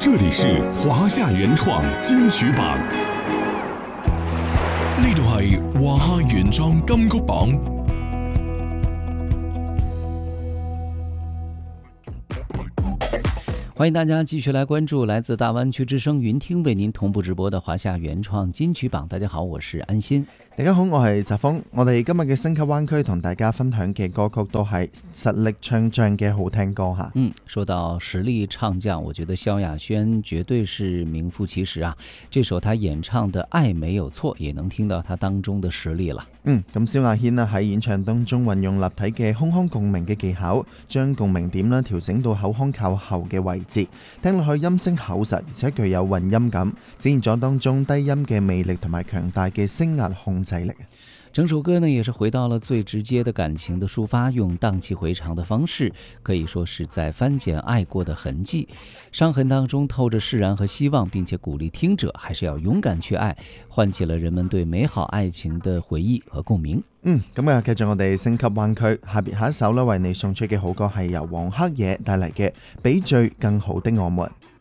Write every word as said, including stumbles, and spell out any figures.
这里是華夏原創金曲榜， 呢度係華夏原創金曲榜。 欢迎大家继续来關注來自大灣區之聲雲聽為您同步直播的華夏原創金曲榜。大家好，我是安心。 大家好，我係澤峰。我哋今日嘅星級灣區同大家分享嘅歌曲都係實力唱將嘅好聽歌吓。 嗯，說到實力唱將，我覺得蕭亞軒絕對是名副其實啊。這首他演唱的《愛沒有錯》，也能聽到他當中的實力啦。 嗯，咁蕭亞軒呢喺演唱當中運用立體嘅胸腔共鳴嘅技巧，將共鳴點呢調整到口腔靠後嘅位置，聽落去音聲厚實，而且具有混音感，展現咗當中低音嘅魅力同埋強大嘅聲壓控制力。 整首歌呢也是回到了最直接的感情的抒發，用蕩氣迴腸的方式，可以說是在翻檢愛過的痕跡，傷痕當中透着釋然和希望，並且鼓勵聽者還是要勇敢去愛，喚起了人們對美好愛情的回憶和共鳴。 嗯，咁啊，繼續我哋升級灣區，下邊下一首呢為你送出嘅好歌係由黃黑野帶嚟嘅《比最更好的我們》。